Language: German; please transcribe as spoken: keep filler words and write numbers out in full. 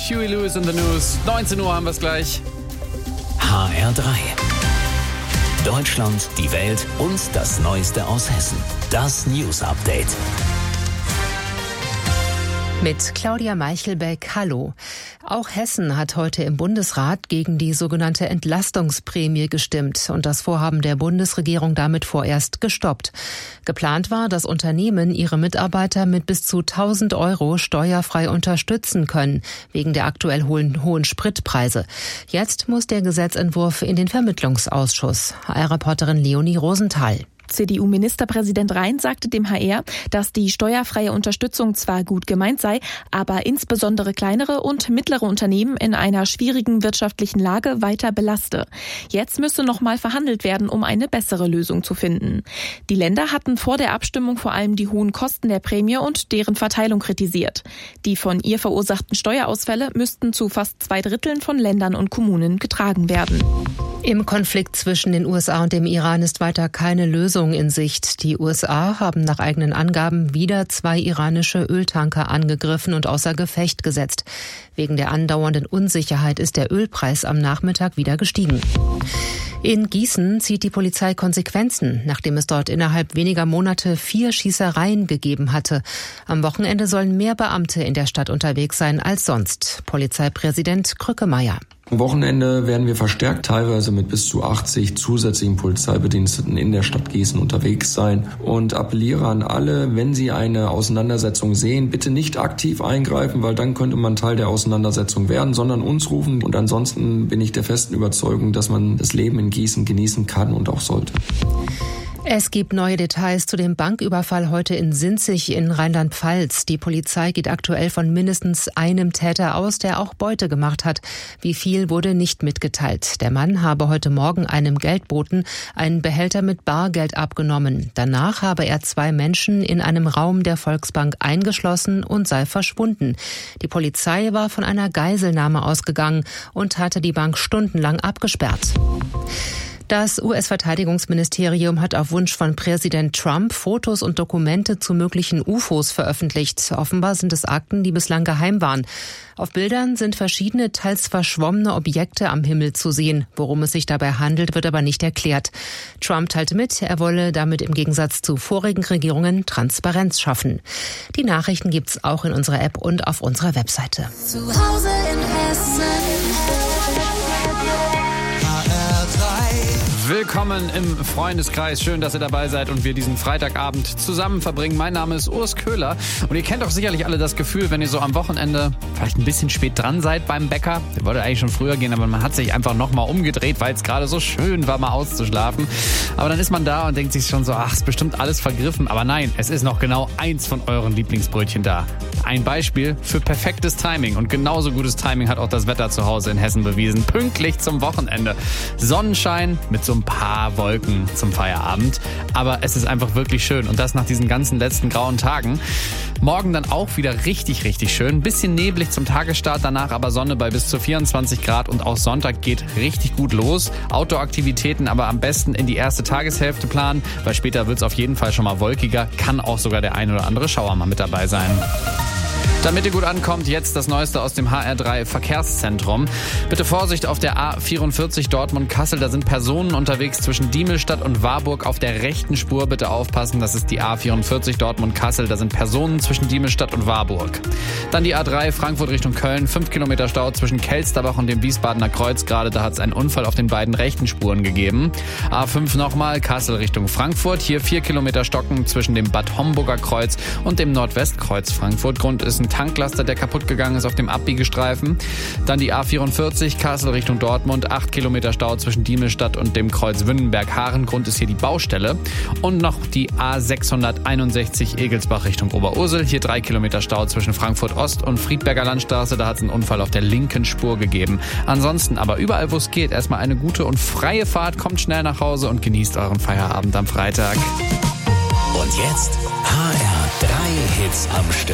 Huey Lewis in the News. neunzehn Uhr haben wir es gleich. H R drei. Deutschland, die Welt und das Neueste aus Hessen. Das News Update. Mit Claudia Meichelbeck, hallo. Auch Hessen hat heute im Bundesrat gegen die sogenannte Entlastungsprämie gestimmt und das Vorhaben der Bundesregierung damit vorerst gestoppt. Geplant war, dass Unternehmen ihre Mitarbeiter mit bis zu tausend Euro steuerfrei unterstützen können, wegen der aktuell hohen, hohen Spritpreise. Jetzt muss der Gesetzentwurf in den Vermittlungsausschuss. H R-Reporterin Leonie Rosenthal. C D U-Ministerpräsident Rhein sagte dem H R, dass die steuerfreie Unterstützung zwar gut gemeint sei, aber insbesondere kleinere und mittlere Unternehmen in einer schwierigen wirtschaftlichen Lage weiter belaste. Jetzt müsse noch mal verhandelt werden, um eine bessere Lösung zu finden. Die Länder hatten vor der Abstimmung vor allem die hohen Kosten der Prämie und deren Verteilung kritisiert. Die von ihr verursachten Steuerausfälle müssten zu fast zwei Dritteln von Ländern und Kommunen getragen werden. Im Konflikt zwischen den U S A und dem Iran ist weiter keine Lösung in Sicht. Die U S A haben nach eigenen Angaben wieder zwei iranische Öltanker angegriffen und außer Gefecht gesetzt. Wegen der andauernden Unsicherheit ist der Ölpreis am Nachmittag wieder gestiegen. In Gießen zieht die Polizei Konsequenzen, nachdem es dort innerhalb weniger Monate vier Schießereien gegeben hatte. Am Wochenende sollen mehr Beamte in der Stadt unterwegs sein als sonst. Polizeipräsident Krückemeier. Am Wochenende werden wir verstärkt teilweise mit bis zu achtzig zusätzlichen Polizeibediensteten in der Stadt Gießen unterwegs sein und appelliere an alle, wenn sie eine Auseinandersetzung sehen, bitte nicht aktiv eingreifen, weil dann könnte man Teil der Auseinandersetzung werden, sondern uns rufen. Und ansonsten bin ich der festen Überzeugung, dass man das Leben in Gießen genießen kann und auch sollte. Es gibt neue Details zu dem Banküberfall heute in Sinzig in Rheinland-Pfalz. Die Polizei geht aktuell von mindestens einem Täter aus, der auch Beute gemacht hat. Wie viel wurde nicht mitgeteilt. Der Mann habe heute Morgen einem Geldboten einen Behälter mit Bargeld abgenommen. Danach habe er zwei Menschen in einem Raum der Volksbank eingeschlossen und sei verschwunden. Die Polizei war von einer Geiselnahme ausgegangen und hatte die Bank stundenlang abgesperrt. Das U S-Verteidigungsministerium hat auf Wunsch von Präsident Trump Fotos und Dokumente zu möglichen U F Os veröffentlicht. Offenbar sind es Akten, die bislang geheim waren. Auf Bildern sind verschiedene, teils verschwommene Objekte am Himmel zu sehen. Worum es sich dabei handelt, wird aber nicht erklärt. Trump teilte mit, er wolle damit im Gegensatz zu vorigen Regierungen Transparenz schaffen. Die Nachrichten gibt's auch in unserer App und auf unserer Webseite. Zu Hause in Hessen. Willkommen im Freundeskreis. Schön, dass ihr dabei seid und wir diesen Freitagabend zusammen verbringen. Mein Name ist Urs Köhler und ihr kennt doch sicherlich alle das Gefühl, wenn ihr so am Wochenende vielleicht ein bisschen spät dran seid beim Bäcker. Ihr wolltet eigentlich schon früher gehen, aber man hat sich einfach nochmal umgedreht, weil es gerade so schön war, mal auszuschlafen. Aber dann ist man da und denkt sich schon so, ach, ist bestimmt alles vergriffen. Aber nein, es ist noch genau eins von euren Lieblingsbrötchen da. Ein Beispiel für perfektes Timing und genauso gutes Timing hat auch das Wetter zu Hause in Hessen bewiesen. Pünktlich zum Wochenende. Sonnenschein mit so ein paar Wolken zum Feierabend. Aber es ist einfach wirklich schön und das nach diesen ganzen letzten grauen Tagen. Morgen dann auch wieder richtig, richtig schön. Ein bisschen neblig zum Tagesstart, danach aber Sonne bei bis zu vierundzwanzig Grad und auch Sonntag geht richtig gut los. Outdoor-Aktivitäten aber am besten in die erste Tageshälfte planen, weil später wird es auf jeden Fall schon mal wolkiger. Kann auch sogar der ein oder andere Schauer mal mit dabei sein. Damit ihr gut ankommt, jetzt das Neueste aus dem H R drei Verkehrszentrum. Bitte Vorsicht auf der A vierundvierzig Dortmund-Kassel. Da sind Personen unterwegs zwischen Diemelstadt und Warburg auf der rechten Spur. Bitte aufpassen, das ist die A vierundvierzig Dortmund-Kassel. Da sind Personen zwischen Diemelstadt und Warburg. Dann die A drei Frankfurt Richtung Köln. fünf Kilometer Stau zwischen Kelsterbach und dem Wiesbadener Kreuz. Gerade da hat es einen Unfall auf den beiden rechten Spuren gegeben. A fünf nochmal, Kassel Richtung Frankfurt. Hier vier Kilometer Stocken zwischen dem Bad Homburger Kreuz und dem Nordwestkreuz Frankfurt. Grund ist ein Tanklaster, der kaputt gegangen ist auf dem Abbiegestreifen. Dann die A vierundvierzig, Kassel Richtung Dortmund, acht Kilometer Stau zwischen Diemelstadt und dem Kreuz Wünnenberg-Haaren. Grund ist hier die Baustelle. Und noch die A sechshunderteinundsechzig, Egelsbach Richtung Oberursel. Hier drei Kilometer Stau zwischen Frankfurt Ost und Friedberger Landstraße. Da hat es einen Unfall auf der linken Spur gegeben. Ansonsten aber überall, wo es geht, erstmal eine gute und freie Fahrt. Kommt schnell nach Hause und genießt euren Feierabend am Freitag. Und jetzt H R drei Hits am Stück.